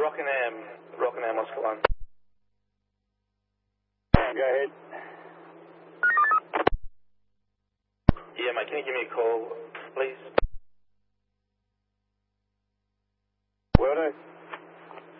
Rockingham, Oscar 1. Go ahead. Yeah, mate, can you give me a call, please?